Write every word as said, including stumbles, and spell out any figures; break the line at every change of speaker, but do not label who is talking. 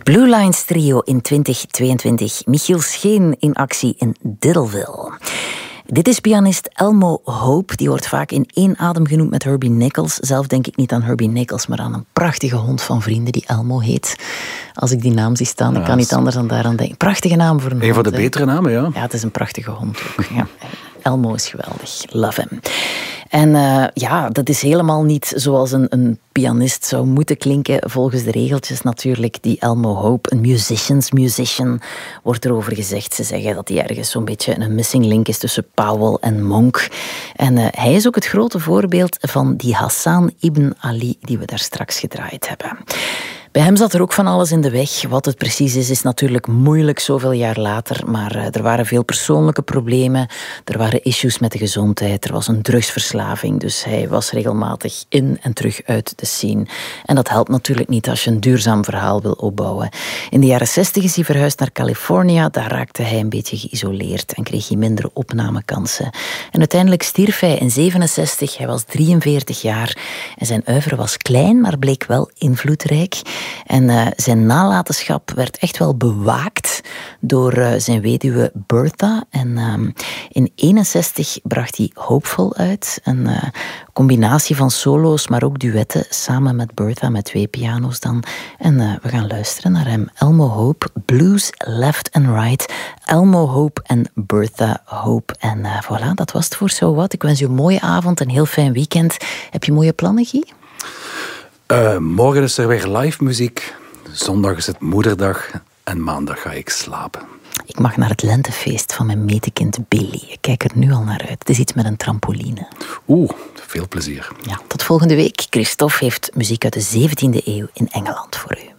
Blue Lines trio in twintig tweeëntwintig. Michiel Scheen in actie in Diddleville. Dit is pianist Elmo Hope. Die wordt vaak in één adem genoemd met Herbie Nichols. Zelf denk ik niet aan Herbie Nichols, maar aan een prachtige hond van vrienden die Elmo heet. Als ik die naam zie staan, ja, ik kan niet anders dan daaraan denken. Prachtige naam voor een, een hond.
Een van de betere namen, ja.
Ja, het is een prachtige hond ook. Ja. Elmo is geweldig. Love him. En uh, ja, dat is helemaal niet zoals een, een pianist zou moeten klinken volgens de regeltjes natuurlijk. Die Elmo Hope, een musician's musician, wordt erover gezegd. Ze zeggen dat hij ergens zo'n beetje een missing link is tussen Powell en Monk. En uh, hij is ook het grote voorbeeld van die Hassan ibn Ali die we daar straks gedraaid hebben. Bij hem zat er ook van alles in de weg. Wat het precies is, is natuurlijk moeilijk zoveel jaar later. Maar uh, er waren veel persoonlijke problemen. Er waren issues met de gezondheid. Er was een drugsverslaving. Dus hij was regelmatig in en terug uit de scene. En dat helpt natuurlijk niet als je een duurzaam verhaal wil opbouwen. In de jaren zestig is hij verhuisd naar Californië. Daar raakte hij een beetje geïsoleerd en kreeg hij minder opnamekansen. En uiteindelijk stierf hij in zevenenzestig. Hij was drieënveertig jaar. En zijn oeuvre was klein, maar bleek wel invloedrijk. En uh, zijn nalatenschap werd echt wel bewaakt door uh, zijn weduwe Bertha. En um, in eenenzestig bracht hij Hopeful uit. Een uh, combinatie van solo's, maar ook duetten samen met Bertha, met twee piano's dan. En uh, we gaan luisteren naar hem. Elmo Hope, Blues Left and Right. Elmo Hope en Bertha Hope. En uh, voilà, dat was het voor So What. Ik wens je een mooie avond, een heel fijn weekend. Heb je mooie plannen, Guy?
Uh, morgen is er weer live muziek. Zondag is het moederdag. En maandag ga ik slapen.
Ik mag naar het lentefeest van mijn metekind Billy. Ik kijk er nu al naar uit. Het is iets met een trampoline.
Oeh, veel plezier.
Ja, tot volgende week. Christophe heeft muziek uit de zeventiende eeuw in Engeland voor u.